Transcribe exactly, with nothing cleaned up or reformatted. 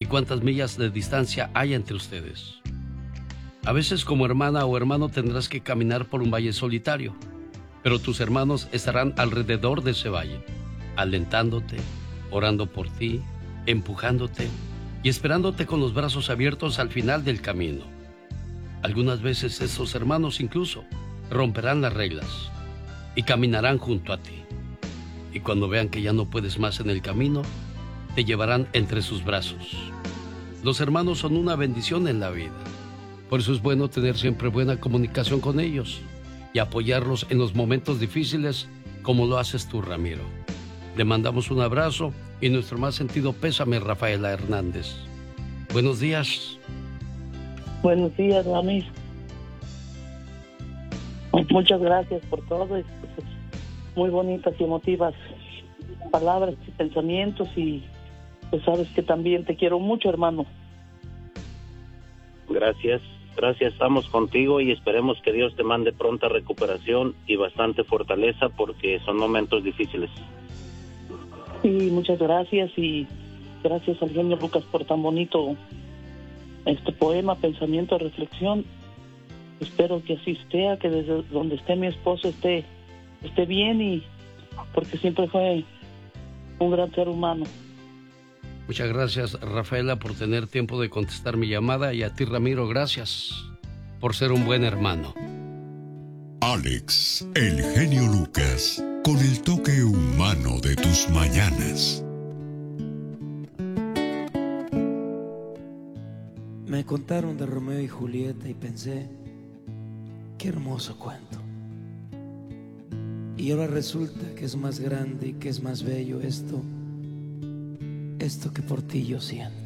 cuántas millas de distancia hay entre ustedes. A veces como hermana o hermano tendrás que caminar por un valle solitario, pero tus hermanos estarán alrededor de ese valle, alentándote, orando por ti, empujándote y esperándote con los brazos abiertos al final del camino. Algunas veces esos hermanos incluso romperán las reglas y caminarán junto a ti. Y cuando vean que ya no puedes más en el camino, te llevarán entre sus brazos. Los hermanos son una bendición en la vida. Por eso es bueno tener siempre buena comunicación con ellos y apoyarlos en los momentos difíciles como lo haces tú, Ramiro. Le mandamos un abrazo y nuestro más sentido pésame, Rafaela Hernández. Buenos días. Buenos días, Ramis. Muchas gracias por todo. Muy bonitas y emotivas palabras y pensamientos, y pues sabes que también te quiero mucho, hermano. Gracias, gracias, estamos contigo y esperemos que Dios te mande pronta recuperación y bastante fortaleza porque son momentos difíciles. Sí, muchas gracias, y gracias al genio Lucas por tan bonito este poema, pensamiento, reflexión. Espero que así sea, que desde donde esté mi esposo esté, esté bien, y porque siempre fue un gran ser humano. Muchas gracias, Rafaela, por tener tiempo de contestar mi llamada, y a ti, Ramiro, gracias por ser un buen hermano. Alex, el genio Lucas, con el toque humano de tus mañanas. Me contaron de Romeo y Julieta y pensé, qué hermoso cuento. Y ahora resulta que es más grande y que es más bello esto, esto que por ti yo siento.